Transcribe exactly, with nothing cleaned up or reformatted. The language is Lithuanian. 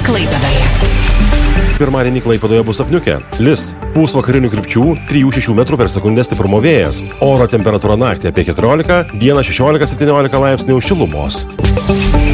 Klaipėdoje. Pirmadienį Klaipėdoje bus apniukę. Lis. Pūs vakarinių krypčių trijų šešių metrų per sekundę stiprumo vėjas. Oro temperatūra naktį apie keturiolika, dieną šešiolika septyniolika laipsnių šilumos.